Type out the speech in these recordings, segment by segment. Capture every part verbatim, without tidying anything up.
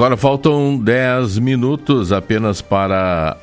Agora faltam dez minutos apenas para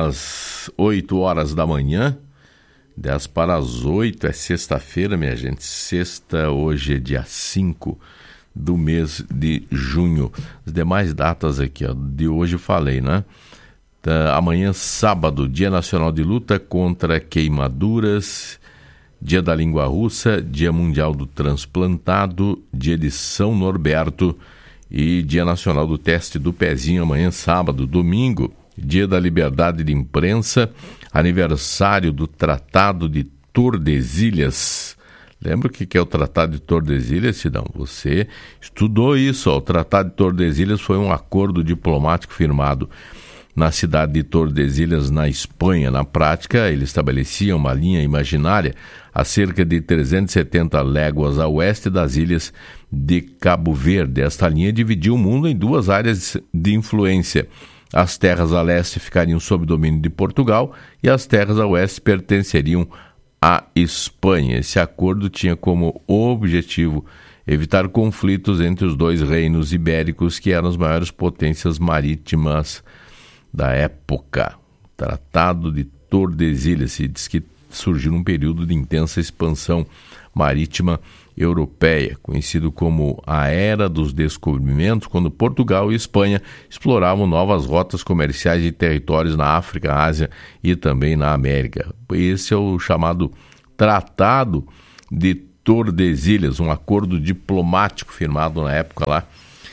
as oito horas da manhã. dez para as oito, é sexta-feira, minha gente. Sexta, hoje é dia cinco do mês de junho. As demais datas aqui, ó, de hoje eu falei, né? Tá, amanhã, sábado, Dia Nacional de Luta contra Queimaduras, Dia da Língua Russa, Dia Mundial do Transplantado, Dia de São Norberto e Dia Nacional do Teste do Pezinho, amanhã, sábado. Domingo, Dia da Liberdade de Imprensa, aniversário do Tratado de Tordesilhas. Lembra o que é o Tratado de Tordesilhas, Sidão? Você estudou isso, ó. O Tratado de Tordesilhas foi um acordo diplomático firmado na cidade de Tordesilhas, na Espanha. Na prática, ele estabelecia uma linha imaginária a cerca de trezentas e setenta léguas a oeste das ilhas de Cabo Verde. Esta linha dividiu o mundo em duas áreas de influência. As terras a leste ficariam sob domínio de Portugal e as terras a oeste pertenceriam à Espanha. Esse acordo tinha como objetivo evitar conflitos entre os dois reinos ibéricos, que eram as maiores potências marítimas da época. Tratado de Tordesilhas se diz que surgiu num período de intensa expansão marítima europeia, conhecido como a Era dos Descobrimentos, quando Portugal e Espanha exploravam novas rotas comerciais de territórios na África, Ásia e também na América. Esse é o chamado Tratado de Tordesilhas, um acordo diplomático firmado na época lá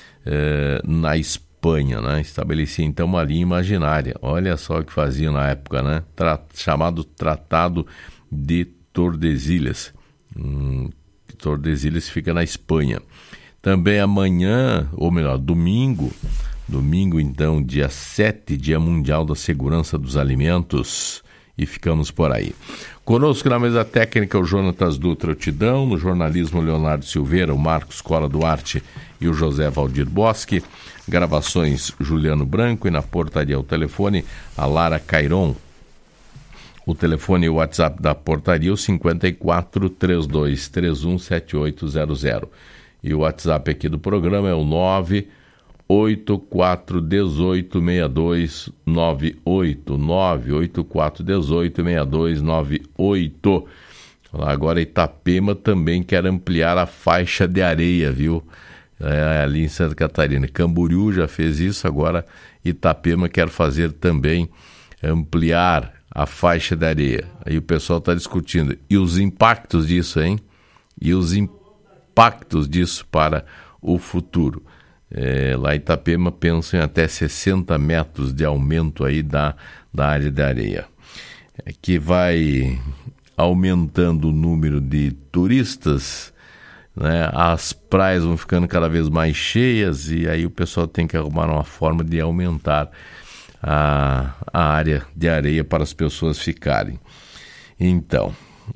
eh, na Espanha. Espanha, né? Estabelecia então uma linha imaginária. Olha só o que fazia na época, né? Tra- chamado Tratado de Tordesilhas. Hum, Tordesilhas fica na Espanha. Também amanhã, ou melhor, domingo, domingo então, dia sete, Dia Mundial da Segurança dos Alimentos. E ficamos por aí. Conosco na mesa técnica o Jonatas Dutra Otidão, no jornalismo Leonardo Silveira, o Marcos Cola Duarte e o José Valdir Bosque. Gravações Juliano Branco e na portaria o telefone a Lara Cairon. O telefone e o WhatsApp da portaria o cinquenta e quatro, trinta e dois, trinta e um, setenta e oito zero zero. E o WhatsApp aqui do programa é o nove oito quatro um oito, seis dois nove oito, nove oito quatro um oito, seis dois nove oito. Agora Itapema também quer ampliar a faixa de areia, viu? É, ali em Santa Catarina. Camboriú já fez isso, agora Itapema quer fazer também, ampliar a faixa de areia. Aí o pessoal está discutindo. E os impactos disso, hein? E os impactos disso para o futuro. É, lá em Itapema pensam em até sessenta metros de aumento aí da, da área de areia. É que vai aumentando o número de turistas, né? As praias vão ficando cada vez mais cheias e aí o pessoal tem que arrumar uma forma de aumentar a, a área de areia para as pessoas ficarem. Então,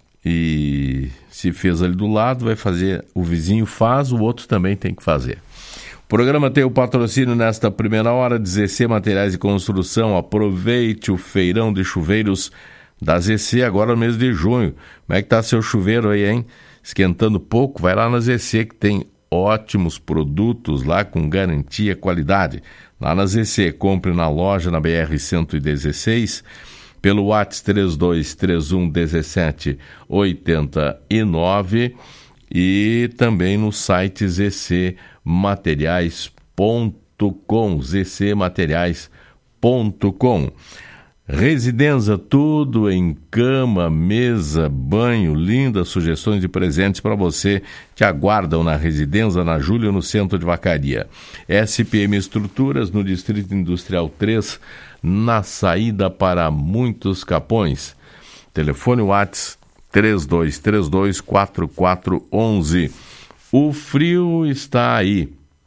e se fez ali do lado, vai fazer, o vizinho faz, o outro também tem que fazer. O programa tem o patrocínio nesta primeira hora de Z C Materiais de Construção. Aproveite o feirão de chuveiros da Z C agora no mês de junho. Como é que tá seu chuveiro aí, hein? Esquentando pouco? Vai lá na Z C que tem ótimos produtos lá com garantia, qualidade. Lá na Z C, compre na loja na B R cento e dezesseis, pelo WhatsApp três dois três um um sete oito nove e também no site z c materiais ponto com, z c materiais ponto com. Residenza, tudo em cama, mesa, banho, lindas sugestões de presentes para você. Te aguardam na Residenza, na Júlia, no centro de Vacaria. S P M Estruturas, no Distrito Industrial três, na saída para Muitos Capões. Telefone WhatsApp três dois três dois, quatro quatro um um. O frio está aí.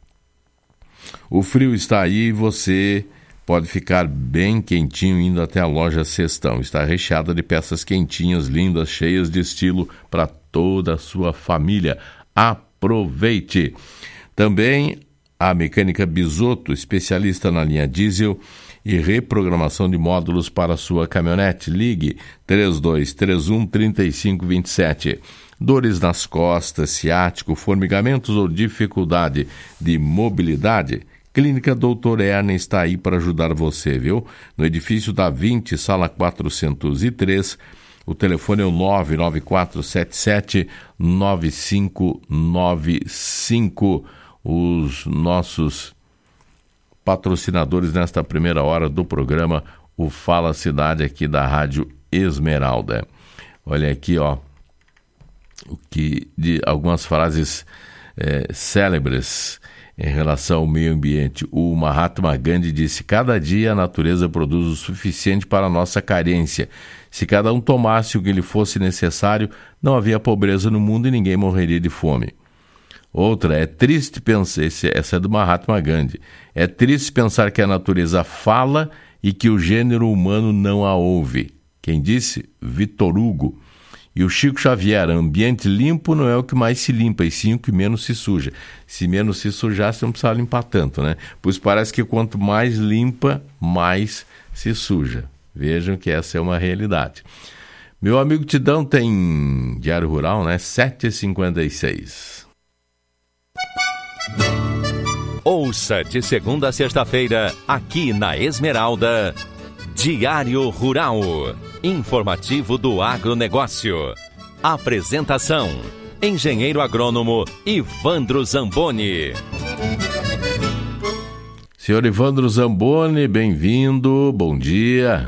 O frio está aí e você pode ficar bem quentinho indo até a loja Cestão. Está recheada de peças quentinhas, lindas, cheias de estilo para toda a sua família. Aproveite! Também a Mecânica Bisotto, especialista na linha diesel e reprogramação de módulos para a sua caminhonete. Ligue três dois três um, três cinco dois sete. Dores nas costas, ciático, formigamentos ou dificuldade de mobilidade? Clínica doutor Ernen está aí para ajudar você, viu? No edifício da vinte, sala quatrocentos e três, o telefone é o nove nove quatro sete sete nove cinco nove cinco. Os nossos patrocinadores nesta primeira hora do programa, o Fala Cidade aqui da Rádio Esmeralda. Olha aqui, ó, o que de algumas frases é, célebres em relação ao meio ambiente. O Mahatma Gandhi disse: cada dia a natureza produz o suficiente para a nossa carência. Se cada um tomasse o que lhe fosse necessário, não havia pobreza no mundo e ninguém morreria de fome. Outra, é triste pensar, essa é do Mahatma Gandhi, é triste pensar que a natureza fala e que o gênero humano não a ouve. Quem disse? Vitor Hugo. E o Chico Xavier: ambiente limpo não é o que mais se limpa, e sim o que menos se suja. Se menos se sujar, você não precisa limpar tanto, né? Pois parece que quanto mais limpa, mais se suja. Vejam que essa é uma realidade. Meu amigo Tidão tem Diário Rural, né? sete e cinquenta e seis. Ouça de segunda a sexta-feira, aqui na Esmeralda, Diário Rural. Informativo do agronegócio. Apresentação: engenheiro agrônomo Ivandro Zamboni. Senhor Ivandro Zamboni, bem-vindo, bom dia.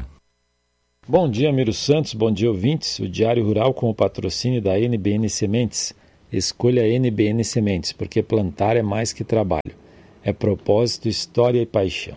Bom dia, Miro Santos, bom dia, ouvintes. O Diário Rural com o patrocínio da N B N Sementes. Escolha N B N Sementes, porque plantar é mais que trabalho. É propósito, história e paixão.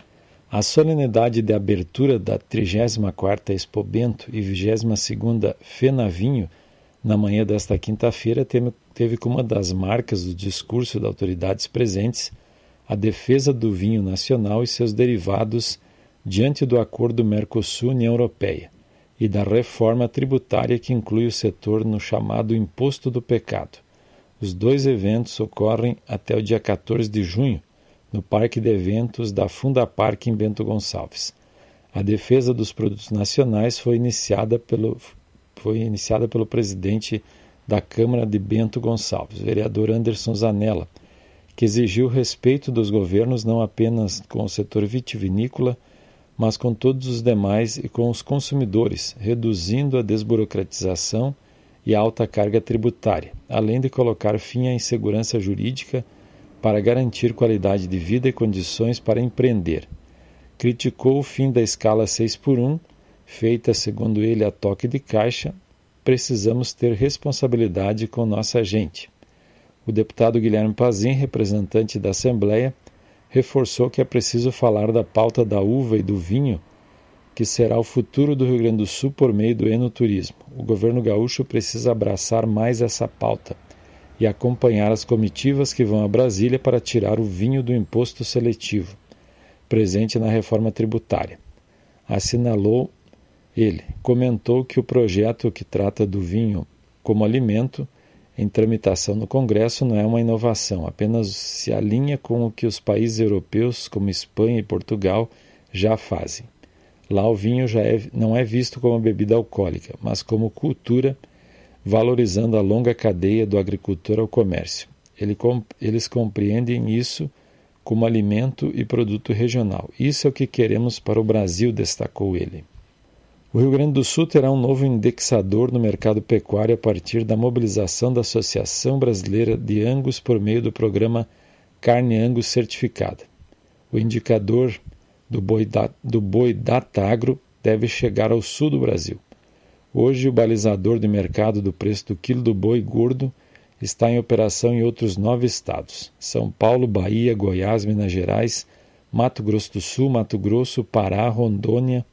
A solenidade de abertura da trigésima quarta Expo Bento e vigésima segunda FENAVINHO, na manhã desta quinta-feira, teve como uma das marcas do discurso das autoridades presentes a defesa do vinho nacional e seus derivados diante do acordo Mercosul-União Europeia e da reforma tributária que inclui o setor no chamado Imposto do Pecado. Os dois eventos ocorrem até o dia quatorze de junho, no Parque de Eventos da Fundapark em Bento Gonçalves. A defesa dos produtos nacionais foi iniciada pelo, foi iniciada pelo presidente da Câmara de Bento Gonçalves, vereador Anderson Zanella, que exigiu respeito dos governos não apenas com o setor vitivinícola, mas com todos os demais e com os consumidores, reduzindo a desburocratização e a alta carga tributária, além de colocar fim à insegurança jurídica para garantir qualidade de vida e condições para empreender. Criticou o fim da escala seis por um, feita, segundo ele, a toque de caixa. Precisamos ter responsabilidade com nossa gente. O deputado Guilherme Pazin, representante da Assembleia, reforçou que é preciso falar da pauta da uva e do vinho, que será o futuro do Rio Grande do Sul por meio do enoturismo. O governo gaúcho precisa abraçar mais essa pauta e acompanhar as comitivas que vão a Brasília para tirar o vinho do imposto seletivo, presente na reforma tributária. Assinalou ele. Comentou que o projeto que trata do vinho como alimento, em tramitação no Congresso, não é uma inovação, apenas se alinha com o que os países europeus, como Espanha e Portugal, já fazem. Lá o vinho já é, não é visto como bebida alcoólica, mas como cultura, valorizando a longa cadeia do agricultor ao comércio. Ele, eles compreendem isso como alimento e produto regional. Isso é o que queremos para o Brasil, destacou ele. O Rio Grande do Sul terá um novo indexador no mercado pecuário a partir da mobilização da Associação Brasileira de Angus por meio do programa Carne Angus Certificada. O indicador do boi, da, do boi Datagro deve chegar ao sul do Brasil. Hoje, o balizador de mercado do preço do quilo do boi gordo está em operação em outros nove estados: São Paulo, Bahia, Goiás, Minas Gerais, Mato Grosso do Sul, Mato Grosso, Pará, Rondônia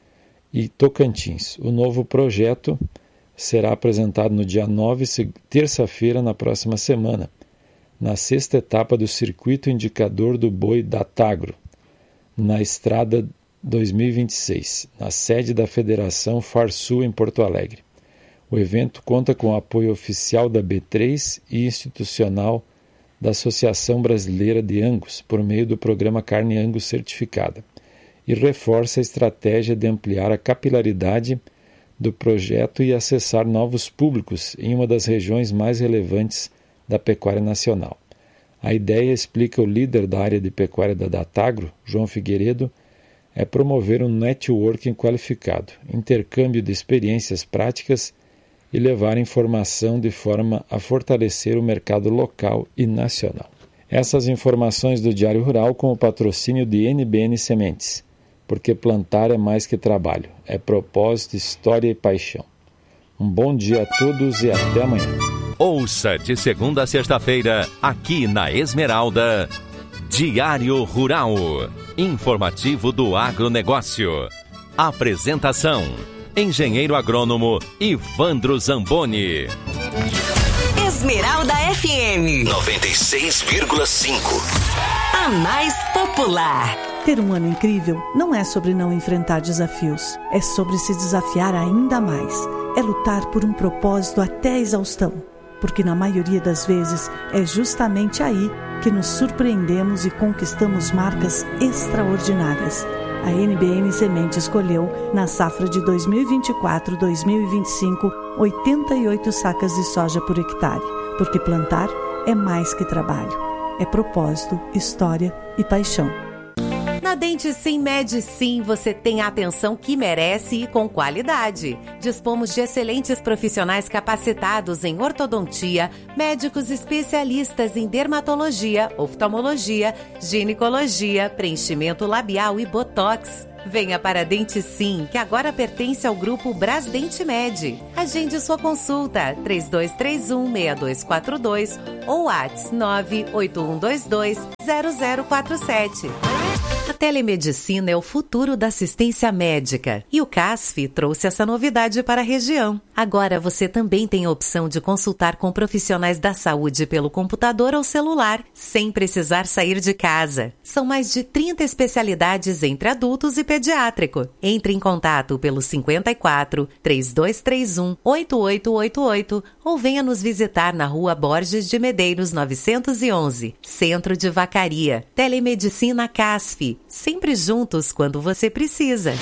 e Tocantins. O novo projeto será apresentado no dia nove, terça-feira, na próxima semana, na sexta etapa do Circuito Indicador do Boi Datagro, na Estrada dois mil e vinte e seis, na sede da Federação Farsul, em Porto Alegre. O evento conta com o apoio oficial da B três e institucional da Associação Brasileira de Angus, por meio do programa Carne Angus Certificada, e reforça a estratégia de ampliar a capilaridade do projeto e acessar novos públicos em uma das regiões mais relevantes da pecuária nacional. A ideia, explica o líder da área de pecuária da Datagro, João Figueiredo, é promover um networking qualificado, intercâmbio de experiências práticas e levar informação de forma a fortalecer o mercado local e nacional. Essas informações do Diário Rural com o patrocínio de N B N Sementes, porque plantar é mais que trabalho, é propósito, história e paixão. Um bom dia a todos e até amanhã. Ouça de segunda a sexta-feira, aqui na Esmeralda, Diário Rural, informativo do agronegócio. Apresentação, engenheiro agrônomo Ivandro Zamboni. Esmeralda F M noventa e seis vírgula cinco. A mais popular. Ter um ano incrível não é sobre não enfrentar desafios, é sobre se desafiar ainda mais. É lutar por um propósito até a exaustão, porque na maioria das vezes é justamente aí que nos surpreendemos e conquistamos marcas extraordinárias. A N B N Semente escolheu, na safra de dois mil e vinte e quatro a dois mil e vinte e cinco, oitenta e oito sacas de soja por hectare, porque plantar é mais que trabalho. É propósito, história e paixão. Na Dentisim Medicim você tem a atenção que merece e com qualidade. Dispomos de excelentes profissionais capacitados em ortodontia, médicos especialistas em dermatologia, oftalmologia, ginecologia, preenchimento labial e botox. Venha para a Dentisim, que agora pertence ao grupo Brasdente Med. Agende sua consulta três dois três um, seis dois quatro dois ou WhatsApp nove oito um dois dois zero zero quatro sete. A telemedicina é o futuro da assistência médica e o C A S F trouxe essa novidade para a região. Agora você também tem a opção de consultar com profissionais da saúde pelo computador ou celular, sem precisar sair de casa. São mais de trinta especialidades entre adultos e pediátrico. Entre em contato pelo cinquenta e quatro, três dois três um, oito oito oito oito ou venha nos visitar na Rua Borges de Medeiros novecentos e onze, Centro de Vacaria. Telemedicina C A S F, sempre juntos quando você precisa.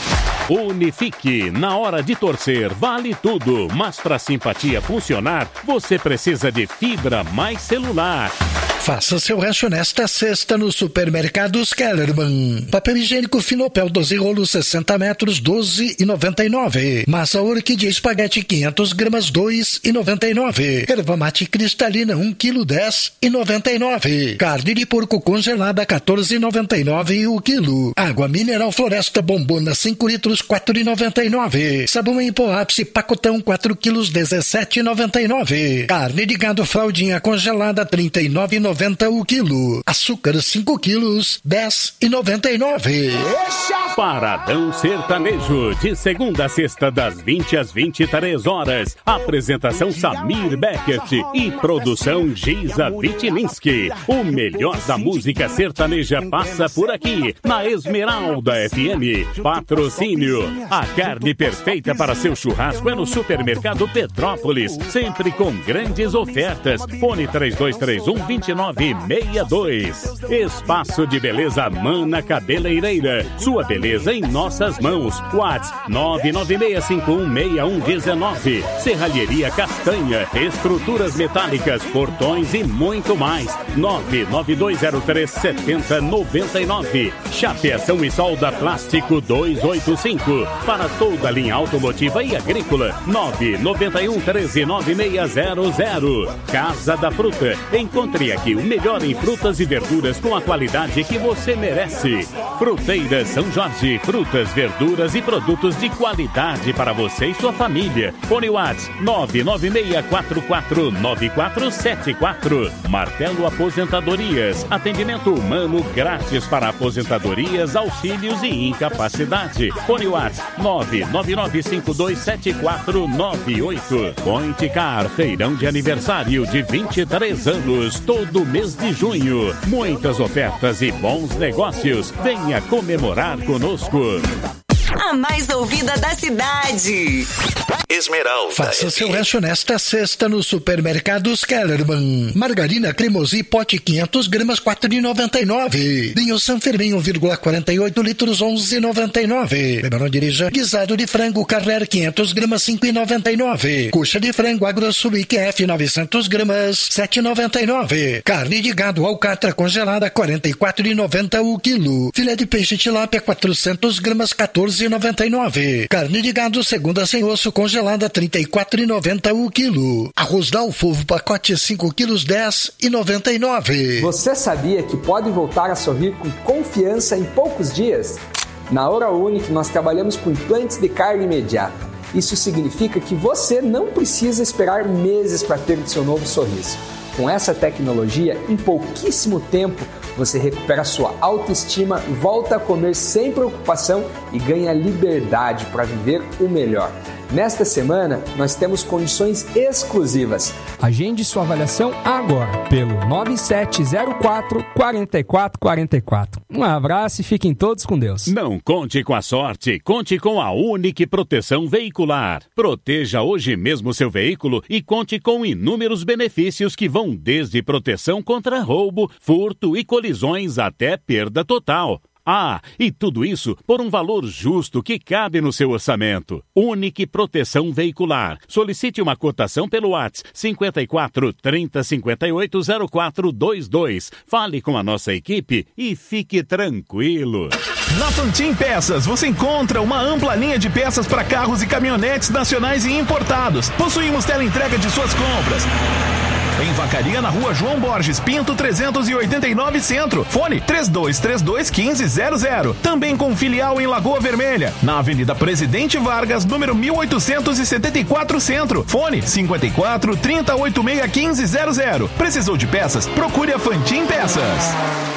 Unifique, na hora de torcer vale tudo, mas para simpatia funcionar, você precisa de fibra mais celular. Faça seu rancho nesta sexta no Supermercados Kellerman. Papel higiênico Finopel doze rolos sessenta metros, doze e noventa e nove. Massa orquídea espaguete quinhentas gramas, dois e noventa e nove. Erva mate cristalina um quilo, dez e noventa e nove. Carne de porco congelada quatorze e noventa e nove o quilo. Água mineral Floresta Bombona cinco litros, quatro e noventa e nove. Sabão em pó ápice pacotão quatro quilos, dezessete e noventa e nove. Carne de gado fraldinha congelada trinta e nove e noventa o quilo. Açúcar cinco quilos, dez e noventa e nove. Paradão Sertanejo, de segunda a sexta, das vinte às vinte e três horas. Apresentação Samir Beckert e produção Giza Vitilinski. O melhor da música sertaneja passa por aqui, na Esmeralda F M. Patrocínio: a carne perfeita para seu churrasco é no Supermercado Petrópolis, sempre com grandes ofertas. Fone três dois três um, dois nove seis dois. Espaço de Beleza Mana Cabeleireira, sua beleza em nossas mãos. WhatsApp nove nove seis cinco um, seis um um nove. Serralheria Castanha, estruturas metálicas, portões e muito mais. nove nove dois zero três sete zero nove nove. Chapeação e solda plástico duzentos e oitenta e cinco. Para toda a linha automotiva e agrícola. nove nove um treze nove seis zero zero. Casa da Fruta, encontre aqui o melhor em frutas e verduras com a qualidade que você merece. Fruteira São Jorge, frutas, verduras e produtos de qualidade para você e sua família. Fone WhatsApp nove nove seis quatro quatro nove quatro sete quatro. Martelo Aposentadorias, atendimento humano grátis para aposentadorias, auxílios e incapacidade. Fone WhatsApp nove nove nove cinco dois sete quatro nove oito. Point Car, feirão de aniversário de vinte e três anos, todo mês de junho. Muitas ofertas e bons negócios. Venha comemorar conosco. A mais ouvida da cidade. Esmeralda. Faça seu rancho nesta sexta no Supermercados Kellerman. Margarina Cremosi pote quinhentas gramas quatro reais e noventa e nove. Vinho San Fermin um vírgula quarenta e oito litros onze reais e noventa e nove. Beba não dirija. Guisado de frango Carrer quinhentas gramas cinco reais e noventa e nove. Coxa de frango AgroSuic F novecentas gramas sete reais e noventa e nove. Carne de gado alcatra congelada quarenta e quatro reais e noventa o quilo. Filé de peixe tilápia quatrocentas gramas quatorze reais e noventa e nove. Carne de gado segunda sem osso congelada trinta e quatro reais e noventa o quilo. Arroz Dalfovo pacote cinco quilos dez reais e noventa e nove. Você sabia que pode voltar a sorrir com confiança em poucos dias? Na Hora Unique nós trabalhamos com implantes de carga imediata. Isso significa que você não precisa esperar meses para ter o seu novo sorriso. Com essa tecnologia, em pouquíssimo tempo, você recupera sua autoestima, volta a comer sem preocupação e ganha liberdade para viver o melhor. Nesta semana, nós temos condições exclusivas. Agende sua avaliação agora pelo nove sete zero quatro, quatro quatro quatro quatro. Um abraço e fiquem todos com Deus. Não conte com a sorte, conte com a Unique Proteção Veicular. Proteja hoje mesmo seu veículo e conte com inúmeros benefícios que vão desde proteção contra roubo, furto e colisões até perda total. Ah, e tudo isso por um valor justo que cabe no seu orçamento. Unique Proteção Veicular. Solicite uma cotação pelo WhatsApp cinco quatro, trinta, cinquenta e oito, zero quatro dois dois. Fale com a nossa equipe e fique tranquilo. Na Fantin Peças você encontra uma ampla linha de peças para carros e caminhonetes nacionais e importados. Possuímos teleentrega de suas compras. Em Vacaria, na rua João Borges Pinto, trezentos e oitenta e nove Centro. Fone três dois três dois, um cinco zero zero. Também com filial em Lagoa Vermelha. Na Avenida Presidente Vargas, número mil oitocentos e setenta e quatro Centro. Fone cinco quatro, trinta, oitenta e seis, quinze zero zero. Precisou de peças? Procure a Fantin Peças.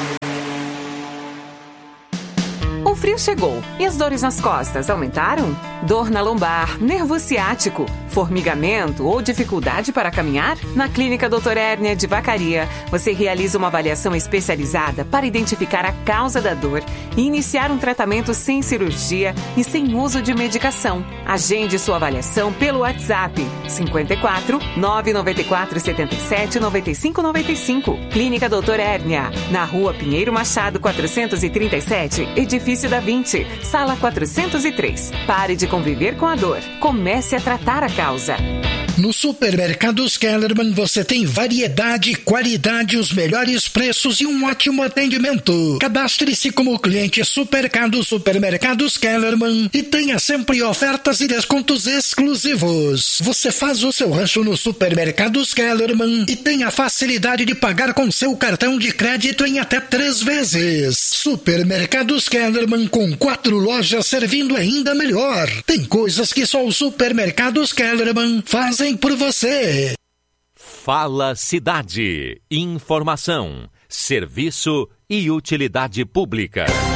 O frio chegou e as dores nas costas aumentaram? Dor na lombar, nervo ciático, formigamento ou dificuldade para caminhar? Na Clínica doutor Hérnia de Vacaria, você realiza uma avaliação especializada para identificar a causa da dor e iniciar um tratamento sem cirurgia e sem uso de medicação. Agende sua avaliação pelo WhatsApp cinco quatro, nove nove quatro, sete sete, nove cinco nove cinco. Clínica doutor Hérnia, na Rua Pinheiro Machado quatrocentos e trinta e sete, Edifício da vinte, Sala quatrocentos e três. Pare de conviver com a dor. Comece a tratar a causa. No Supermercados Kellerman você tem variedade, qualidade, os melhores preços e um ótimo atendimento. Cadastre-se como cliente Supermercados Supermercados Kellerman e tenha sempre ofertas e descontos exclusivos. Você faz o seu rancho no Supermercados Kellerman e tem a facilidade de pagar com seu cartão de crédito em até três vezes. Supermercados Kellerman, com quatro lojas servindo ainda melhor. Tem coisas que só os Supermercados Kellerman fazem por você. Fala Cidade. Informação, serviço e utilidade pública.